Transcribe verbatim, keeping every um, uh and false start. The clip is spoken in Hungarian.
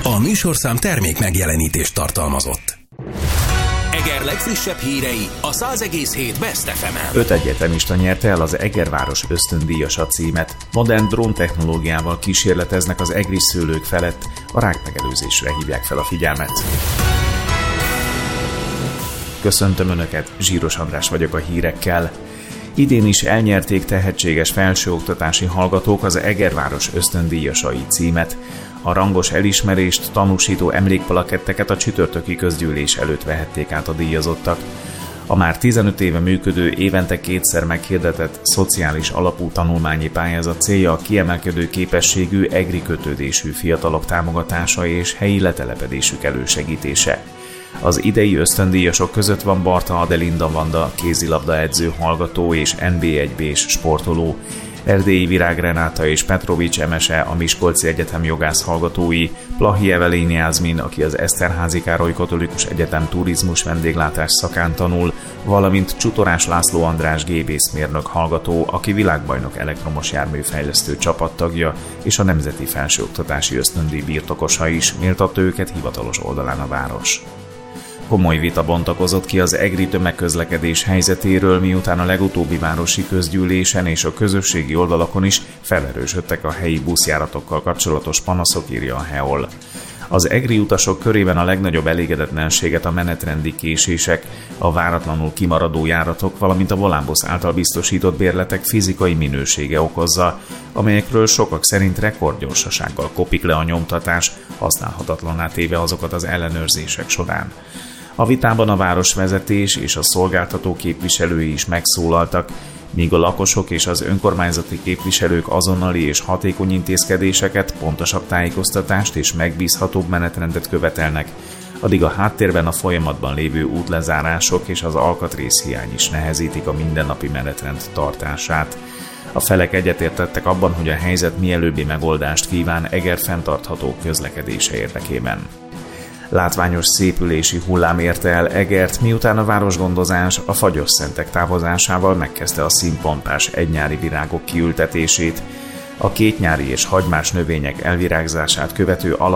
A műsorszám termék megjelenítést tartalmazott. Eger legfrissebb hírei a száz egész hét Best ef emen. Öt egyetemista nyerte el az Egerváros ösztöndíjasa címet. Modern drón technológiával kísérleteznek az egri szőlők felett, a rákmegelőzésre hívják fel a figyelmet. Köszöntöm Önöket, Zsíros András vagyok a hírekkel. Idén is elnyerték tehetséges felsőoktatási hallgatók az Egerváros ösztöndíjasai címet. A rangos elismerést, tanúsító emlékplaketteket a csütörtöki közgyűlés előtt vehették át a díjazottak. A már tizenöt éve működő, évente kétszer meghirdetett szociális alapú tanulmányi pályázat célja a kiemelkedő képességű, egri kötődésű fiatalok támogatása és helyi letelepedésük elősegítése. Az idei ösztöndíjasok között van Barta Adelinda Vanda, kézilabdaedző hallgató és en bé egy bés sportoló, Erdélyi Virág Renáta és Petrovics Emese, a Miskolci Egyetem jogász hallgatói, Plahi Evelyn Jászmin, aki az Eszterházy Károly Katolikus Egyetem turizmus vendéglátás szakán tanul, valamint Csutorás László András gépészmérnök hallgató, aki világbajnok elektromos járműfejlesztő csapattagja és a Nemzeti Felsőoktatási Ösztöndíj birtokosa is, méltatta őket hivatalos oldalán a város. Komoly vita bontakozott ki az egri tömegközlekedés helyzetéről, miután a legutóbbi városi közgyűlésen és a közösségi oldalakon is felerősödtek a helyi buszjáratokkal kapcsolatos panaszok, írja a hé e o el. Az egri utasok körében a legnagyobb elégedetlenséget a menetrendi késések, a váratlanul kimaradó járatok, valamint a volánbusz által biztosított bérletek fizikai minősége okozza, amelyekről sokak szerint rekordgyorsasággal kopik le a nyomtatás, használhatatlanná téve azokat az ellenőrzések során. A vitában a városvezetés és a szolgáltató képviselői is megszólaltak, míg a lakosok és az önkormányzati képviselők azonnali és hatékony intézkedéseket, pontosabb tájékoztatást és megbízhatóbb menetrendet követelnek, addig a háttérben a folyamatban lévő útlezárások és az alkatrészhiány is nehezítik a mindennapi menetrend tartását. A felek egyetértettek abban, hogy a helyzet mielőbbi megoldást kíván Eger fenntartható közlekedése érdekében. Látványos szépülési hullám érte el Egert, miután a városgondozás a Fagyosszentek távozásával megkezdte a színpompás egynyári virágok kiültetését. A kétnyári és hagymás növények elvirágzását követő